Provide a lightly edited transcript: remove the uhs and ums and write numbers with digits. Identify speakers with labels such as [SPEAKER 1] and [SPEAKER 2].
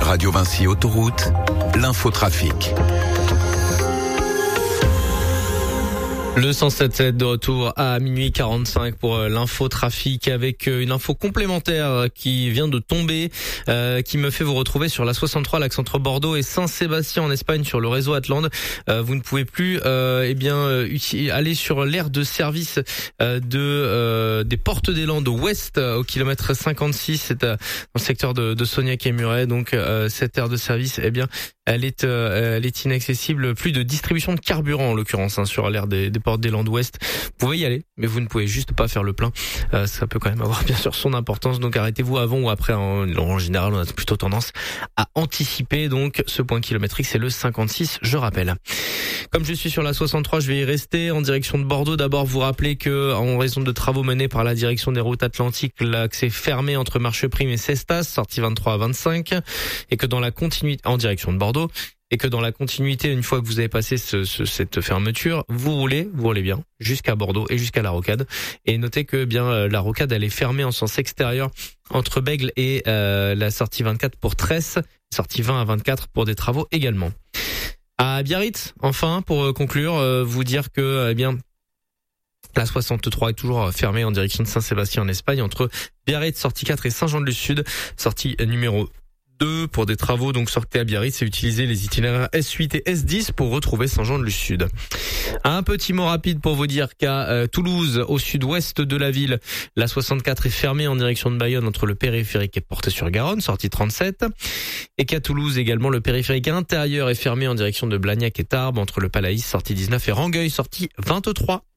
[SPEAKER 1] Radio Vinci Autoroute, l'infotrafic.
[SPEAKER 2] Le 107.7 de retour à minuit 45 pour l'infotrafic avec une info complémentaire qui vient de tomber, qui me fait vous retrouver sur la 63, l'axe entre Bordeaux et Saint-Sébastien en Espagne sur le réseau Atlante. Vous ne pouvez plus aller sur l'aire de service des Portes des Landes ouest au kilomètre 56, c'est dans le secteur de Sognac et Muret. Donc cette aire de service, elle est inaccessible. Plus de distribution de carburant en l'occurrence sur l'aire des Portes des Landes ouest. Vous pouvez y aller, mais vous ne pouvez juste pas faire le plein. Ça peut quand même avoir bien sûr son importance. Donc arrêtez-vous avant ou après. En général, on a plutôt tendance à anticiper. Donc ce point kilométrique, c'est le 56, je rappelle. Comme je suis sur la 63, je vais y rester en direction de Bordeaux. D'abord, vous rappeler que en raison de travaux menés par la direction des routes atlantiques, l'accès est fermé entre Marcheprime et Cestas, sortie 23 à 25, et que dans la continuité en direction de Bordeaux. Et que dans la continuité, une fois que vous avez passé cette fermeture, vous roulez bien jusqu'à Bordeaux et jusqu'à la Rocade. Et notez que la Rocade, elle est fermée en sens extérieur entre Bègles et la sortie 24 pour Tresse, sortie 20 à 24 pour des travaux également. À Biarritz, enfin, pour conclure, vous dire que la 63 est toujours fermée en direction de Saint-Sébastien en Espagne entre Biarritz, sortie 4 et Saint-Jean-de-Luz-Sud, sortie numéro 2 pour des travaux. Donc sortez à Biarritz et utilisez les itinéraires S8 et S10 pour retrouver Saint-Jean-de-Luz-Sud. Un petit mot rapide pour vous dire qu'à Toulouse, au sud-ouest de la ville, la 64 est fermée en direction de Bayonne entre le périphérique et Portet-sur-Garonne, sortie 37. Et qu'à Toulouse également, le périphérique intérieur est fermé en direction de Blagnac et Tarbes entre le Palaïs, sortie 19 et Rangueil, sortie 23.